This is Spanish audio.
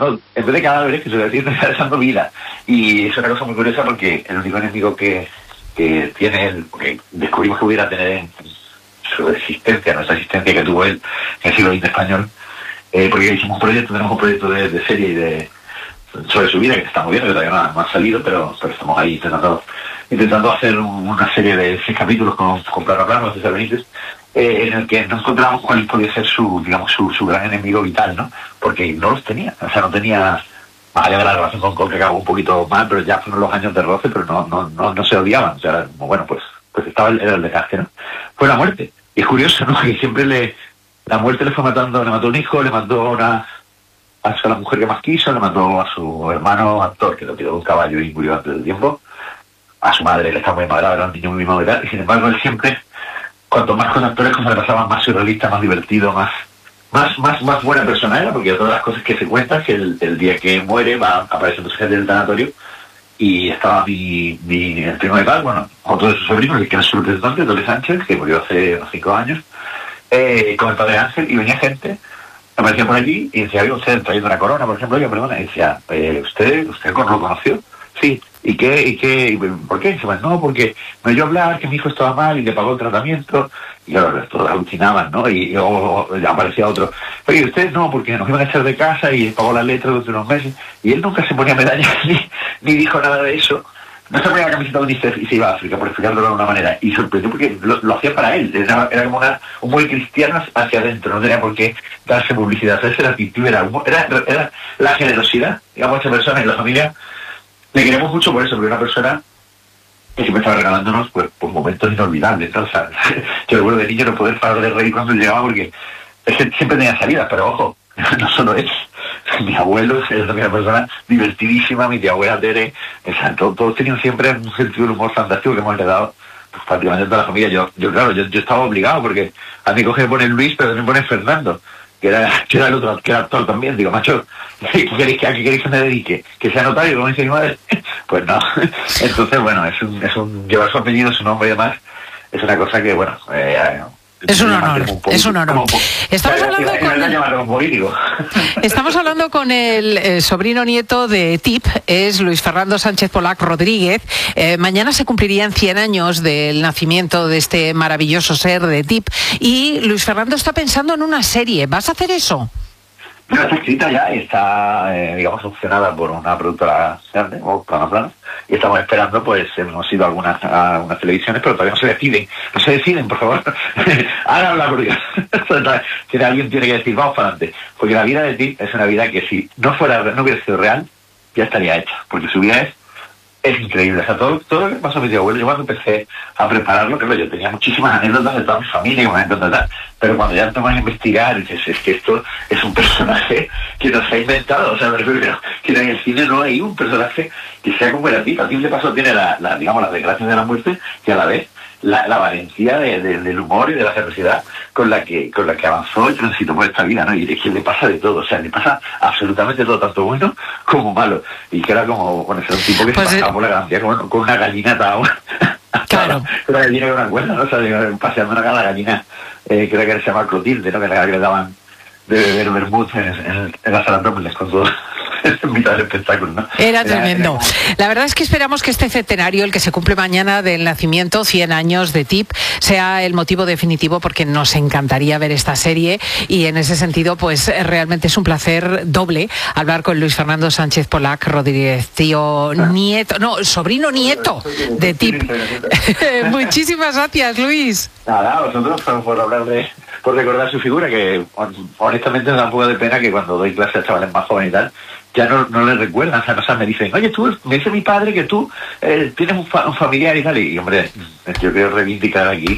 dejando, en vez de cadáveres, que se decir, está dejando vida. Y es una cosa muy curiosa porque el único enemigo que tiene él, que descubrimos que pudiera tener en su existencia, nuestra existencia que tuvo él en el siglo XX español, porque hicimos tenemos un proyecto de serie y sobre su vida que está muy bien, que todavía no ha salido, pero estamos ahí intentando hacer una serie de 6 capítulos con Plano a Plano, César Benítez, en el que no encontramos cuál podía ser su gran enemigo vital, ¿no? Porque no los tenía, o sea, no tenía, más allá de la relación con que acabó un poquito mal, pero ya fueron los años de roce, pero no se odiaban, o sea, bueno, pues estaba era el desgaste, ¿no? Fue la muerte, y es curioso, ¿no? Que siempre la muerte le mató un hijo, le mató a la mujer que más quiso, le mató a su hermano actor, que lo tiró de un caballo y murió antes del tiempo, a su madre, le estaba muy malgrado, era un niño muy mal, y sin embargo él siempre, cuanto más con actores, como le pasaba, más surrealista, más divertido, más buena persona era, porque todas las cosas que se cuentan, que el día que muere aparece en gente del tanatorio, y estaba el primo de tal, bueno, otro de sus sobrinos, el que era su representante, Dolly Sánchez, que murió hace unos 5 años, con el padre Ángel, y venía gente, aparecía por allí, y decía, oye, usted trayendo una corona, por ejemplo, yo, perdona, y decía, ¿usted lo conoció? Sí. ¿Y qué? ¿Por qué? Dice, no, porque me oyó hablar que mi hijo estaba mal y le pagó el tratamiento, y claro, todos alucinaban, ¿no? Y aparecía otro, oye, usted no, porque nos iban a echar de casa y pagó la letra durante unos meses, y él nunca se ponía medallas ni dijo nada de eso. No se ponía la camiseta de UNICEF y se iba a África, por explicarlo de alguna manera. Y sorprendió porque lo hacía para él. Era como un buen cristiano hacia adentro. No tenía por qué darse publicidad. Esa era la actitud, era la generosidad. Digamos, esa persona y la familia le queremos mucho por eso, porque una persona que siempre estaba regalándonos pues momentos inolvidables, ¿no? O sea, yo recuerdo de niño no poder parar de reír cuando llegaba porque es que siempre tenía salidas, pero ojo, no solo es. Mi abuelo es una persona divertidísima, mi tía abuela Tere, o sea, todos tenían siempre un sentido de humor fantástico que hemos heredado pues, prácticamente toda la familia. Yo estaba obligado porque a mi coge me pone Luis, pero me pone Fernando, que era el otro, que era actor también. Digo, macho, ¿a qué queréis que me dedique? ¿Que sea notario, como dice mi madre? Pues no. Entonces, bueno, llevar su apellido, su nombre y demás, es una cosa que, bueno, es un honor, es un honor. Estamos hablando con el sobrino nieto de TIP, es Luis Fernando Sánchez Polac Rodríguez. Mañana se cumplirían 100 años del nacimiento de este maravilloso ser de TIP y Luis Fernando está pensando en una serie. ¿Vas a hacer eso? Pero está escrita ya y está, digamos, opcionada por una productora grande, o Plano a Plano, y estamos esperando, pues, hemos ido a algunas televisiones, pero todavía no se deciden, por favor, hagan la curiosidad. Alguien tiene que decir, vamos para adelante, porque la vida de Tip es una vida que si no hubiera sido real, ya estaría hecha, porque su vida es increíble. O sea, todo lo que pasó a mi tío abuelo, yo cuando empecé a prepararlo, claro, yo tenía muchísimas anécdotas de toda mi familia, pero cuando ya empezamos a investigar, dices, es que esto es un personaje que nos ha inventado. O sea, me refiero que en el cine no hay un personaje que sea como era Tip. A Tip le pasó, tiene digamos, las desgracias de la muerte, que a la vez la valentía del humor y de la generosidad con la que avanzó y transitó por esta vida, ¿no? Y es que le pasa de todo, o sea, le pasa absolutamente todo, tanto bueno como malo. Y que era como, bueno, era un tipo que se pasaba por la ganancia con una gallina atada. Claro. Una gallina con una cuerda, ¿no? O sea, paseando la gallina, creo que se llama Clotilde, ¿no? Que le daban de beber vermut en las Alandrómeles con todo. En mitad del espectáculo, ¿no? Era tremendo. La verdad es que esperamos que este centenario, el que se cumple mañana del nacimiento, 100 años de TIP, sea el motivo definitivo, porque nos encantaría ver esta serie y en ese sentido, pues realmente es un placer doble hablar con Luis Fernando Sánchez Polac Rodríguez, sobrino nieto de TIP. Muchísimas gracias, Luis. Nada, vosotros por recordar su figura, que honestamente me da un poco de pena que cuando doy clases a chavales más jóvenes y tal, ya no les recuerdan, o sea, me dicen, oye, me dice mi padre que tú tienes un familiar y tal, y hombre, yo quiero reivindicar aquí